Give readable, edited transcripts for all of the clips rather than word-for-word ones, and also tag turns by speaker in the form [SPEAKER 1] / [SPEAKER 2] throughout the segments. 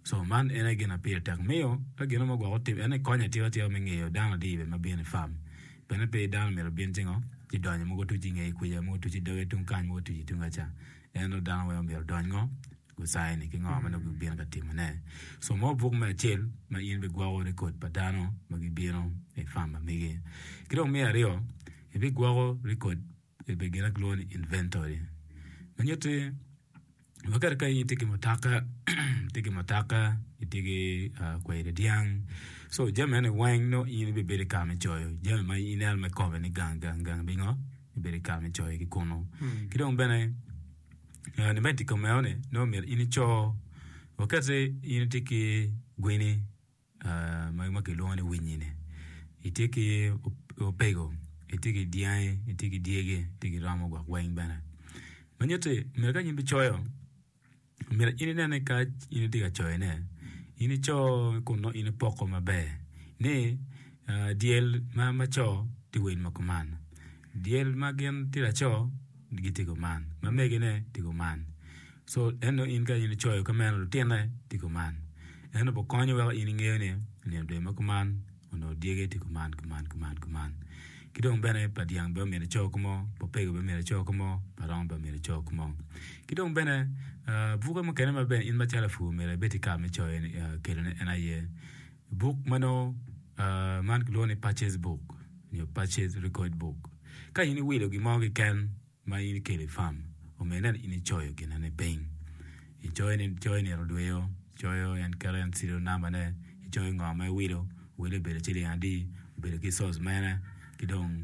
[SPEAKER 1] So man ene gina pir tak mio ka gina mo gwa tim ene konya tio mengeo dana dibe mabien fam bene pe dana mero bien tingo ti donyo mo tu jinge ku ya mo tu ti doge tun kan mo tu ti tunga cha eno dana we mero donyo go sai ni ki ngoma no bien ka tim ne so mo buk ma chel ma in be gwa record padano magi bieno e fam mege kiro me ario e be gwa record e be gina glon inventory manyote wakar kai tiki mataka itiki kwa ide diang so jamene wang no in be bere kame choyo jam mai inel me kove ni gang bingo bere kame choyo ki kono kidong bene ne menti komeone no mer ini cho wakase in tiki gwini mai makilone winyine itiki opego itiki diang itiki diege itiki ramo gwa wang bene manyote merga nyimbi choyo mira ini nene ka ini diga choy ne ini cho kuno ini poko mabe ne diel ma cho ti wen makuman diel magen tira cho digiti ko man ma megene ti ko man so eno in ka ini choy ka men tiene ti ko man eno bo konyo wa ini ngene ne de makuman ono diege ti ko man kidong bene pa diang be mere cho komo po pego be mere cho komo parang be mere cho komo kidong bene buka mo kene ma ben in ma chala fu mere beti ka me cho kele na ye book mano man klone purchase book you purchase record book ka ini wilo gi mo gi ken ma ini kele fam o menen ini choyo gina ne ben I join rodweo choyo en currency do namane I join ngama wilo be chili andi be ki sos mana kidong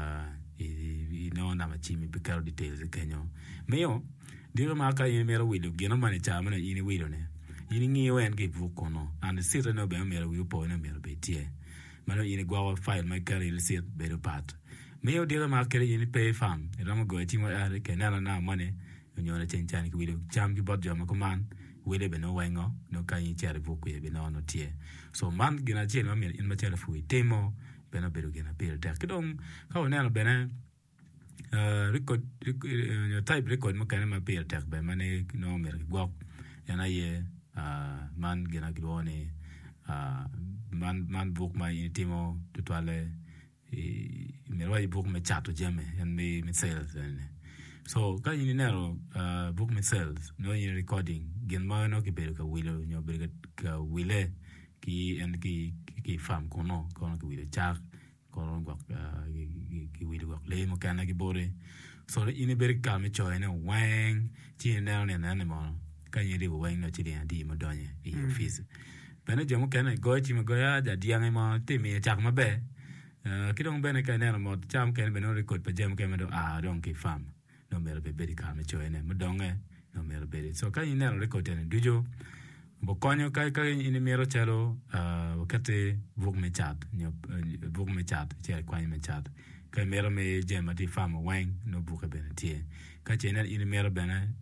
[SPEAKER 1] no na machimi pikaro details kenyo meo diga maka ini mero wido gino mane chama na ini wido ne ini ngiyo en ke vuko no and sita no be mero wido po na mero betie mano ini gwa file my carry sit better part meo diga maka ini pay fam ramo go chimo are kenana na money nyona chenchani ki wido cham ki bot jama command wele be no wengo no kan chere vuko ye be no tie so man gina chelo mero in ma chela fu temo bena beru gena per tak kidong ka onelo bena record type record mo kana ma per tak be mane no mer gok yana ye man gena glone man book ma intimo tutwale merwa book me chato jeme and me sales so ka ini nero book me sales no in recording gen ma no ki beru ka wilo nyo beru ka wile ki and ki fam kono ki wile chak kono gwa ki wile gwa le mo kana ki bore so ini beri kame choy ne wang chi ne mo ka yiri wang no chi di mo donye I office bene jomo kana go chi mo go ya da diang mo te me chak ma be kidong bene ka ne mo cham ken bene record pa jam ken do don ki fam no mer be beri kame choy ne mo donge no mer beri so ka ini record ne dujo bokonyo kai ini mero chalo wakati vug me chat che kwani me chat kai mero me jema di fama wang no buka bene tie ka chena ini mero bene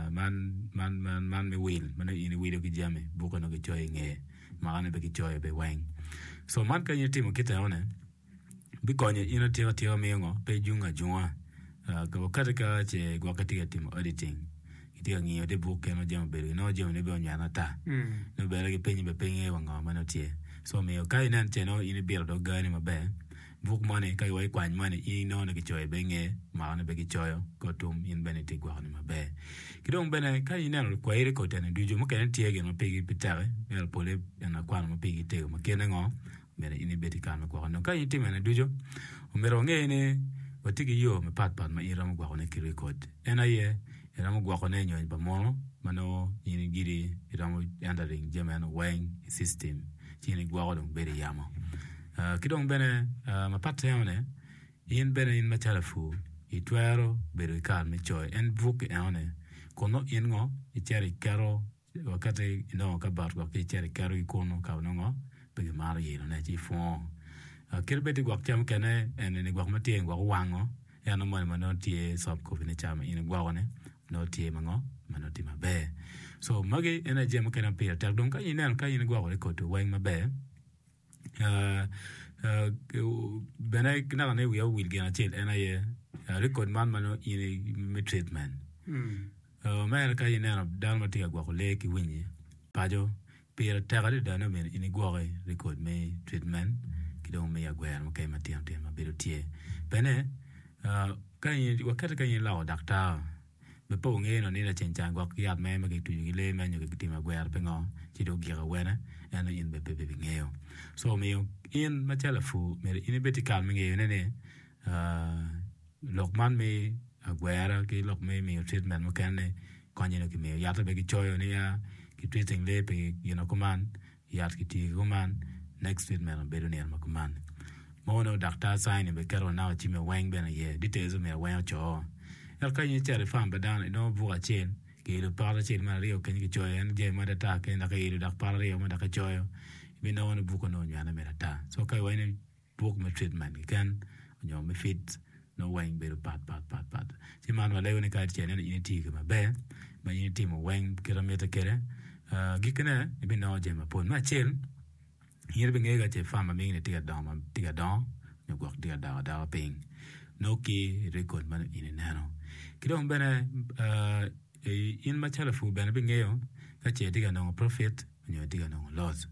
[SPEAKER 1] man me will man ini video ki jame buka no ki choy nge maana be ki choy be wang so man ka yiti mo kita one bikonyo ino tio mengo pe junga ka wakati ka che wakati ka timo editing tiga ngiyo de book no jam beri no jam ne be nyana ta no bere ke penye wanga mano tie so me o kai nan cheno ini bir do gani mabe book money kai wai kwan money I no ne ke choy benge ma ne be ke choyo ko tum in beneti gwa ne mabe kidong bene kai nan ko ire ko tane dujo mo ken tie ge no pegi pitare mel pole na kwan mo pegi te mo ken ngo mere ini beti kan ko no kai ti mena dujo o mero ngene otigi yo me pat ma ira mo gwa ne ki record ena ye era mo gwa kone nyo ba mo mano ini giri era mo entering German wang system chini gwa ko dong bere yamo kidong bene ma patte yone in bene in ma telefu I twero bere kar me choy en book ene kono in ngo I cheri karo wakati no ka bar ko ki cheri karo I kono ka no ngo be mar yino na chi fon kirbeti gwa cham kene en ni gwa mate gwa wango ya no mo no tie sop ko ne chama in gwa ne no tie mango manoti mabe so magi ena jemo kana pia tak don ka inen gwa ko to wang mabe bena kana ne will gena chel ena ye record man mano in treatment man ka inen dal matia gwa ko le ki winyi pajo pira tagari dano men ini gore record me treatment kidong me agwer mo kay matiam tiam bedo tie bene kan wakati kan lao dakta be po nge no ni la chen chang gwa yat me ma ke tu gi le me nyu ke ti ma gwer pe ngo chi do gi ga wena ana in be ngeo so me in ma chala fu me in be ti kal me nge ne lokman me agwera ki lok me treatment mo kan ne kon ni ke me yat be gi choyo ni ya ki treating le pe kuman yat ki ti kuman next treatment be do ne ma kuman mo no dakta sign be karo na chi me wang be na ye details me wang cho kan ni chere fam badan no buga chen ke lo para chen ma rio kan ki choy en je ma data ke na ke dak para rio ma dak choy mi no no buko no nyana me data so kai wai ni buk me treatment kan nyo me fit no wang be pat si man wa le ne ka chen ni ti ke ma be ma ni ti mo wang ke ra me ta kere gi kana bi no je ma pon ma chen hier be nge ga che fam ma mi ne ti ga dong no gok ti ga da ping no ki record man in nano kidong bene in ma chala fu bene bingeyo ka che diga no profit nyo diga no loss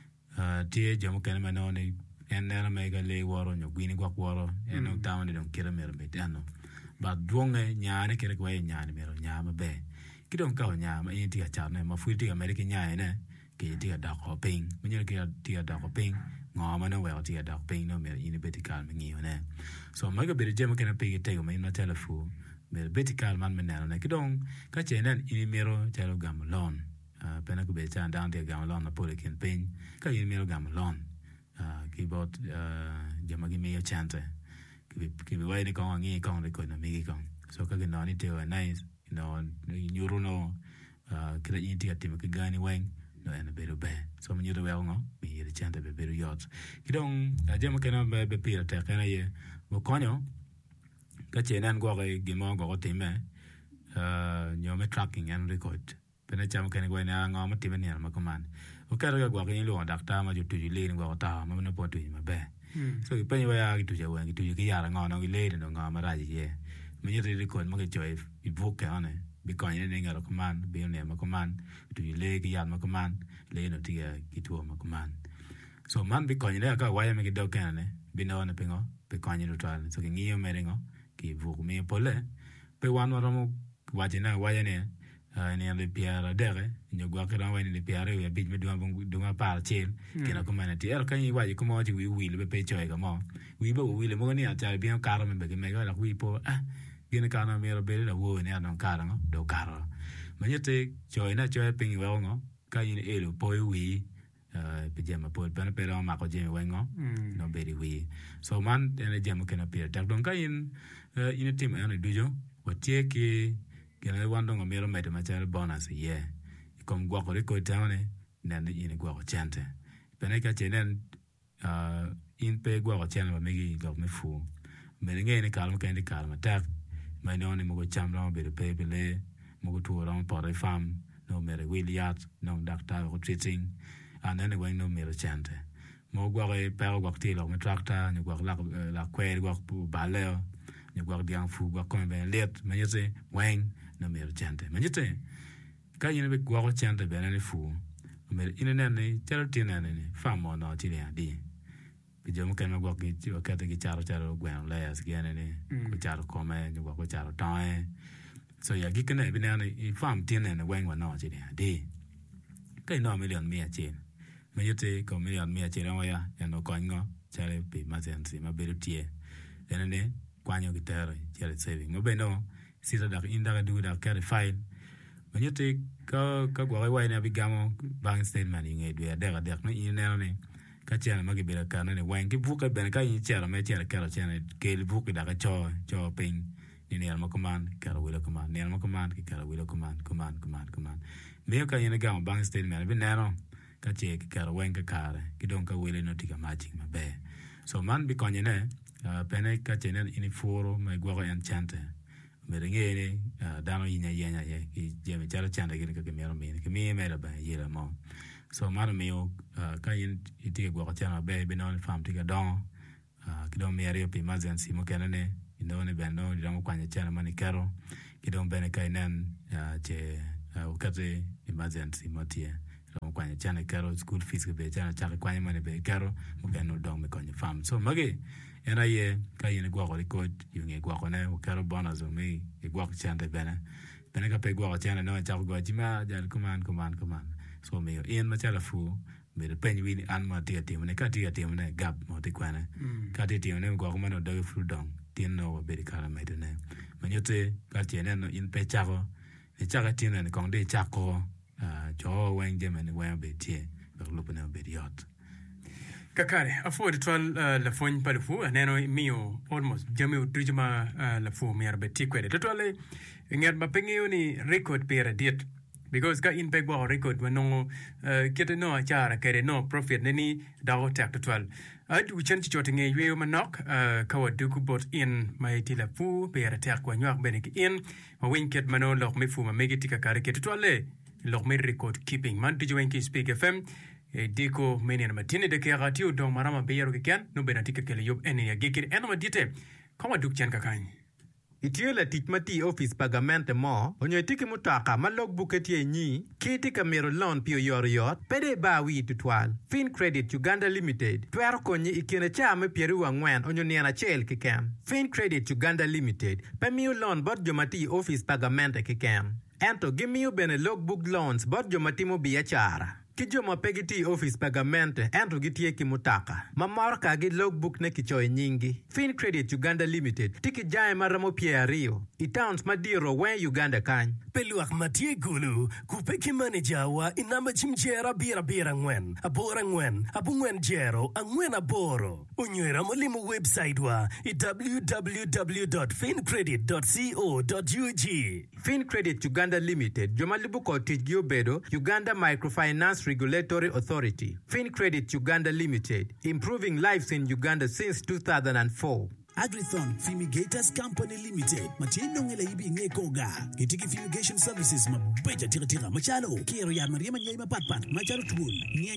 [SPEAKER 1] tie jamo kan ma no ni en na me ga le woro nyo gwini gwa woro en no down ni don kira mer be tano ba duonge nyaane kire kwa nyaane mero nyaama be kidong ka nyaama in diga cha na ma fu diga america nyaane ke diga da ko ping munyo ke diga da ko ping ngoma no wel diga da ko ping no mer in be tikal ngi ne so ma ga be jamo kan pe te go ma in ma chala fu me betical man menano ne kidong ka chenen ini mero chalo gamalon pena ku be chan down de gamalon na pole ken pen ka ini mero gamalon ki bot jamagi me yo chante ki be wai ni kong ngi kong de ko na mi kong so ka no ni te wa nice nyuro no kira inti ati me gani weng no ena beru be so me nyuro wel ngo mi yere chante be beru yot kidong jama kana be pira te kana ye mo konyo ka chenen go ge gimo go time nyome tracking and record pena cham kan go na ngom time ne ma command o ka ga go ge lo dakta ma ju tu ji le go ta ma na po tu ma be so pe yo ya tu je wa tu ji ya ngo no le no ngo ma ra ji ye me ni record ma ge joy i book ka ne bi ko ni ne ga command bi ne ma command tu ji le ge ya ma command le no ti ga ki tu ma command so man bi ko ni ga wa ya me ge do kan ne bi no na pe ngo bi ko ni ro ta so ge ngi yo me ngo ki vuku me pole pe wan waramu wajina wayane ne le piara dere nyo gwa kra wani le piara we bit me dunga par chen kena ko manati er kan yi waji ko mo ti wi le pe choy ga mo wi bo wi le mo ni ata bi an kar me be me ga la wi po gene kana me ro be la wo ne an kar ngo do kar manyete choy na choy ping we ngo ka yin e lo po wi pe jema po pe pero ma ko je we ngo no be wi so man ene jema kena pe tak don ka yin in team ene dujo watie ki kena wando ngo mero mete ma chal bonus ye kom gwa ko ko tawne nan in gwa ko chante pene ka chenen in pe gwa ko chane ba megi go me fu me nge ne kalma kan di kalma tak ma no ne mo go chamra be pe le mo go tu ron por fam no mere williat no doctor ko treating and when no mere chante mo gwa pe gwa ti lo me tractor ni gwa la kwe gwa ba le ni gwa diang fu gwa kon ben let ma yete wang no mere chante ma yete ka yin be gwa ko chante be na ni fu mere ina na ni charity na ni fam mo no ti ya di bi jom kan ma gwa ki ti o ka te ki charo gwa la ya sgene ni ko charo ko me ni gwa ko charo ta so ya gi kana bi na ni fam ti na wang wa no ti ya di kai no million mi a chen ma yete ko million mi a chen ya no ko ngo chare bi ma zen si ma be tie ene ne kwanyo gitero chare saving mo be no sita da inda du da carry file ma yete ka gwa wa na bi gamo bank statement ngi du ya da no ine ne ka chana ma gi be ka ne wang ki buka ben ka yin chara me chara ka chana ke buka da ka cho ping ni ne ma command ka ro wila command ne ma command ki ka ro wila command me ka yin gamo bank statement bi na ka che ki ka ro wang ka kare ki don ka wile no tika matching ma be so man bi konye ne pene ka chene ini foro ma gwa en chante me ngene dano yinya ye ki je me chara chante ki ka me ro me ki me me ba ye mo so man me ka yin iti gwa chana be bi no fam tika don ki don me ri pe emergency mo kenene ino ne ben no damo kwanya chana mani karo ki don bene ka inen che ukate emergency mo tie kwanya chana karo school fees ke be chana chaka kwanya mane be karo mo ke no dong me konye fam so mage ena ye ka yene gwa ko coach yunge gwa ko ne karo bona zo me e gwa ko chanta bena ka pe gwa ko chana no cha gwa jima jan kuman so me yen ma chala fu me de pen wini an ma tia tim ne ka tia tim ne gap mo ti kwana ka tia tim ne gwa ko mano do fu dong tin no be kala me de ne manyote ka tiene no in pe chako e chaka tiene ne kong de chako jo wang de man wang be tie lo pena be yot
[SPEAKER 2] kakare afo de twal la fon pa fu neno mio almost jamio tujuma la fu mi arbe tikwede to twale ngat ba pengi ni record pera diet because ka in peg ba record wano kete no achara kere no profit neni dawo tak to twal adu chen chi chotinge ywe manok kawa duku bot in mai tila fu pera tak kwa nyak bene ki in ma winket mano lok me fu ma megi tika kare kete twale lok me record keeping man tu jwenki speak fm diko meni na matine de ke ratio do marama be yaro ke kan no bena tika kele yob ene ya gekir eno madite kama duk chen kakany
[SPEAKER 3] Itio la tikmati office pagamente mo, onyo tiki mutaka ma logbook etie nyi, kiti kamero loan pio yoriot, pede ba wi tutwal. Fin Credit Uganda Limited, tuero konyi ikine chame pieru wangwen onyo niana chel kikem. Fin Credit Uganda Limited, pemio loan bot jomati office pagamente kikem. Ento gimio bene logbook loans bot jomati mo biachara. Kijoma pegiti office pagamente ento gitie kimutaka. Mamorka gi logbook ne kichoy nyingi. Fin Credit Uganda Limited tiki jae maramo Rio. Itowns madiro wen Uganda kany.
[SPEAKER 4] Peluak matie gulu kupeki manager wa inamba chimjera bira ngwen. Abora ngwen, abu ngwen jero, angwen aboro. Unywera molimu website wa www.fincredit.co.ug.
[SPEAKER 3] Fin Credit Uganda Limited, Jomalibu Cottage Giobedo, Uganda Microfinance Regulatory Authority. Fin Credit Uganda Limited, improving lives in Uganda since 2004.
[SPEAKER 5] Agrithon Fumigators Company Limited. Matiendo ngela ibi ngekoga. Kitiki Fumigation Services mabeja tira machalo. Kero ya Maria Manyai mapatpat. Machalo tubun.